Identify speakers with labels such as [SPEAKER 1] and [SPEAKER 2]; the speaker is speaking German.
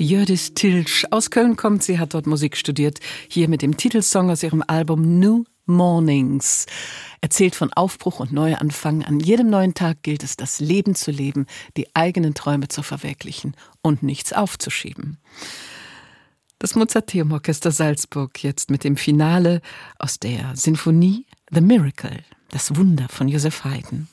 [SPEAKER 1] Hjördis Tilsch. Aus Köln kommt sie, hat dort Musik studiert. Hier mit dem Titelsong aus ihrem Album New Mornings. Erzählt von Aufbruch und Neuanfang. An jedem neuen Tag gilt es, das Leben zu leben, die eigenen Träume zu verwirklichen und nichts aufzuschieben. Das Mozarteum-Orchester Salzburg jetzt mit dem Finale aus der Sinfonie The Miracle, das Wunder von Joseph Haydn.